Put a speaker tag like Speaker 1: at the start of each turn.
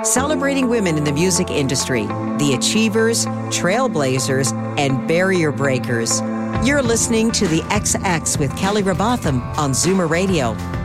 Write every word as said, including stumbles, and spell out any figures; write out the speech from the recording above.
Speaker 1: celebrating women in the music industry, the achievers, trailblazers, and barrier breakers. You're listening to the X X with Kelly Robotham on Zoomer Radio.